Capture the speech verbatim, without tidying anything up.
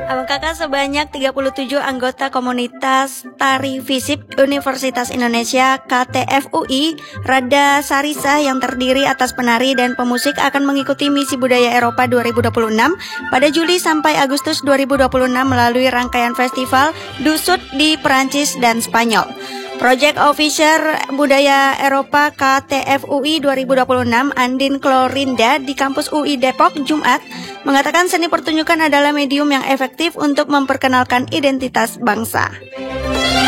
Abang Kakak, sebanyak tiga puluh tujuh anggota komunitas Tari Visip Universitas Indonesia K T F U I Rada Sarisa yang terdiri atas penari dan pemusik akan mengikuti Misi Budaya Eropa dua ribu dua puluh enam pada Juli sampai Agustus dua ribu dua puluh enam melalui rangkaian festival Dusut di Perancis dan Spanyol. Project Officer Budaya Eropa K T F U I dua ribu dua puluh enam, Andin Klorinda di kampus U I Depok, Jumat, mengatakan seni pertunjukan adalah medium yang efektif untuk memperkenalkan identitas bangsa.